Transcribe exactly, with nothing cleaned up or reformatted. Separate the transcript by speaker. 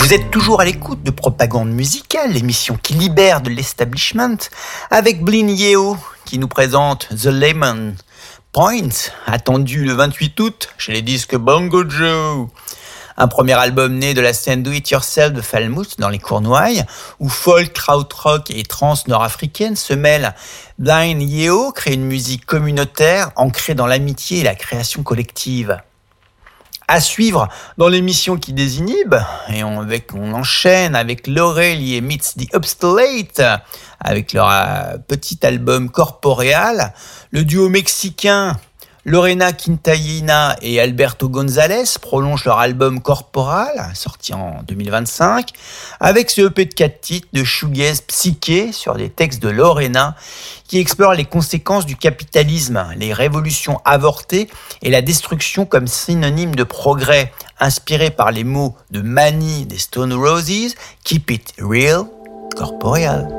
Speaker 1: Vous êtes toujours à l'écoute de Propagande Musicale, l'émission qui libère de l'establishment, avec Blin Yeo qui nous présente The Lemon Point, attendu le vingt-huit août chez les disques Bongo Joe. Un premier album né de la scène do-it-yourself de Falmouth dans les Cornouailles, où folk, krautrock et trance nord-africaine se mêlent. Blin Yeo crée une musique communautaire ancrée dans l'amitié et la création collective. À suivre dans l'émission qui désinhibe, et on, avec, on enchaîne avec Laurel et Meets the Obstinate, avec leur euh, petit album Corporeal, le duo mexicain Lorena Quintanilla et Alberto González prolongent leur album Corporal, sorti en deux mille vingt-cinq, avec ce E P de quatre titres de shoegaze psyché sur des textes de Lorena qui explorent les conséquences du capitalisme, les révolutions avortées et la destruction comme synonyme de progrès, inspiré par les mots de Manny des Stone Roses, Keep It Real, Corporeal.